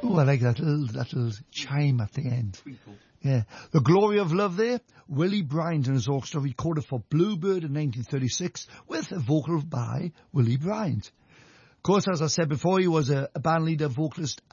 Oh, I like that little chime at the end. Twinkle. Yeah. The Glory of Love there, Willie Bryant and his orchestra recorded for Bluebird in 1936 with a vocal by Willie Bryant. Of course, as I said before, he was a band leader, vocalist